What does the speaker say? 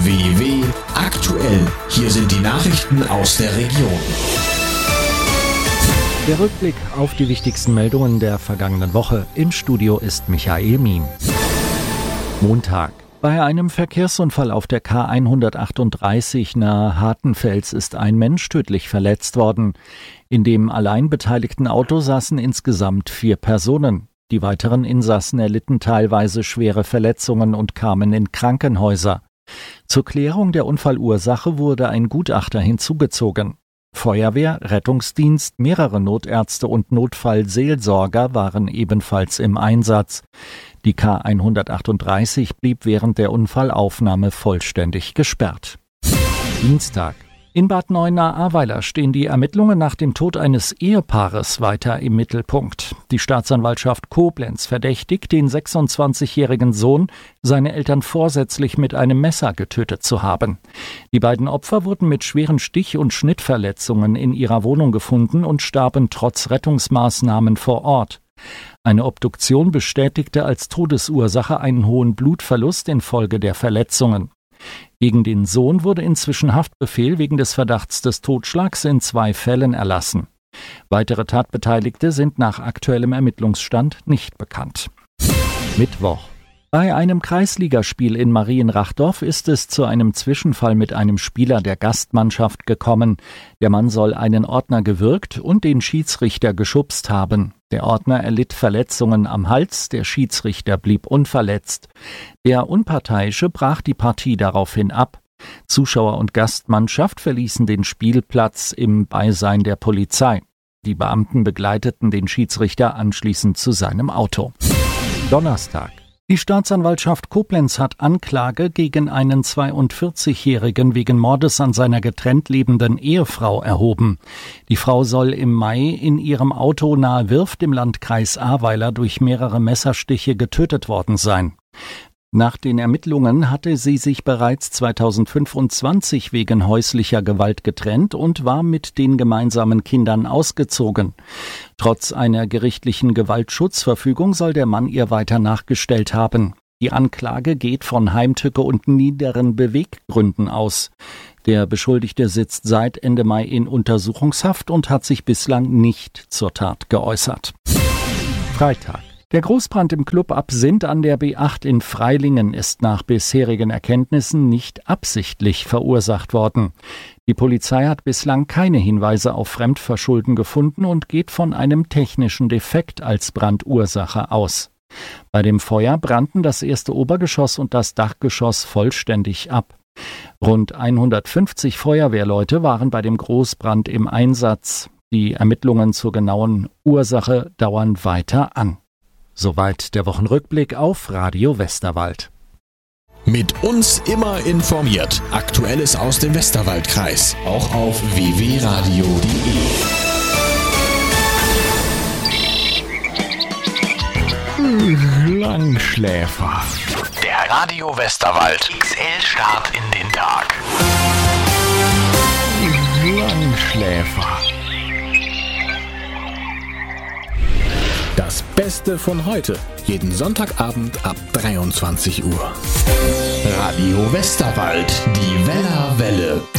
WW aktuell. Hier sind die Nachrichten aus der Region. Der Rückblick auf die wichtigsten Meldungen der vergangenen Woche. Im Studio ist Michael Mien. Montag. Bei einem Verkehrsunfall auf der K138 nahe Hartenfels ist ein Mensch tödlich verletzt worden. In dem allein beteiligten Auto saßen insgesamt 4 Personen. Die weiteren Insassen erlitten teilweise schwere Verletzungen und kamen in Krankenhäuser. Zur Klärung der Unfallursache wurde ein Gutachter hinzugezogen. Feuerwehr, Rettungsdienst, mehrere Notärzte und Notfallseelsorger waren ebenfalls im Einsatz. Die K138 blieb während der Unfallaufnahme vollständig gesperrt. Dienstag. In Bad Neuenahr-Ahrweiler stehen die Ermittlungen nach dem Tod eines Ehepaares weiter im Mittelpunkt. Die Staatsanwaltschaft Koblenz verdächtigt den 26-jährigen Sohn, seine Eltern vorsätzlich mit einem Messer getötet zu haben. Die beiden Opfer wurden mit schweren Stich- und Schnittverletzungen in ihrer Wohnung gefunden und starben trotz Rettungsmaßnahmen vor Ort. Eine Obduktion bestätigte als Todesursache einen hohen Blutverlust infolge der Verletzungen. Gegen den Sohn wurde inzwischen Haftbefehl wegen des Verdachts des Totschlags in 2 Fällen erlassen. Weitere Tatbeteiligte sind nach aktuellem Ermittlungsstand nicht bekannt. Mittwoch. Bei einem Kreisligaspiel in Marienrachdorf ist es zu einem Zwischenfall mit einem Spieler der Gastmannschaft gekommen. Der Mann soll einen Ordner gewürgt und den Schiedsrichter geschubst haben. Der Ordner erlitt Verletzungen am Hals, der Schiedsrichter blieb unverletzt. Der Unparteiische brach die Partie daraufhin ab. Zuschauer und Gastmannschaft verließen den Spielplatz im Beisein der Polizei. Die Beamten begleiteten den Schiedsrichter anschließend zu seinem Auto. Donnerstag. Die Staatsanwaltschaft Koblenz hat Anklage gegen einen 42-Jährigen wegen Mordes an seiner getrennt lebenden Ehefrau erhoben. Die Frau soll im Mai in ihrem Auto nahe Wirft im Landkreis Ahrweiler durch mehrere Messerstiche getötet worden sein. Nach den Ermittlungen hatte sie sich bereits 2025 wegen häuslicher Gewalt getrennt und war mit den gemeinsamen Kindern ausgezogen. Trotz einer gerichtlichen Gewaltschutzverfügung soll der Mann ihr weiter nachgestellt haben. Die Anklage geht von Heimtücke und niederen Beweggründen aus. Der Beschuldigte sitzt seit Ende Mai in Untersuchungshaft und hat sich bislang nicht zur Tat geäußert. Freitag. Der Großbrand im Club Absinth an der B8 in Freilingen ist nach bisherigen Erkenntnissen nicht absichtlich verursacht worden. Die Polizei hat bislang keine Hinweise auf Fremdverschulden gefunden und geht von einem technischen Defekt als Brandursache aus. Bei dem Feuer brannten das erste Obergeschoss und das Dachgeschoss vollständig ab. Rund 150 Feuerwehrleute waren bei dem Großbrand im Einsatz. Die Ermittlungen zur genauen Ursache dauern weiter an. Soweit der Wochenrückblick auf Radio Westerwald. Mit uns immer informiert. Aktuelles aus dem Westerwaldkreis. Auch auf www.radio.de. Langschläfer. Der Radio Westerwald XL-Start in den Tag. Langschläfer. Das Beste von heute. Jeden Sonntagabend ab 23 Uhr. Radio Westerwald. Die Wellerwelle.